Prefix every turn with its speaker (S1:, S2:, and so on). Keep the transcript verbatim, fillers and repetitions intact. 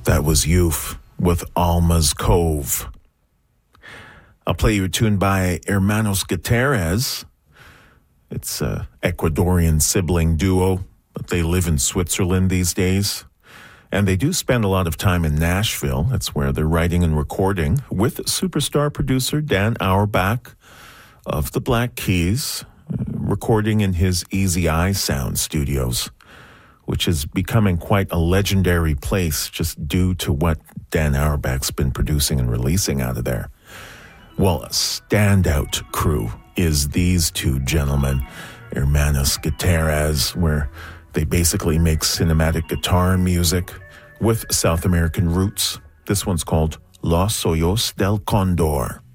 S1: That was Youth with Alma's Cove. I'll play you a tune by Hermanos Gutierrez. It's an Ecuadorian sibling duo, but they live in Switzerland these days. And they do spend a lot of time in Nashville. That's where they're writing and recording with superstar producer Dan Auerbach of the Black Keys, recording in his Easy Eye Sound Studios, which is becoming quite a legendary place just due to what Dan Auerbach's been producing and releasing out of there. Well, a standout crew is these two gentlemen, Hermanos Gutierrez, where they basically make cinematic guitar music with South American roots. This one's called Los Ojos del Condor.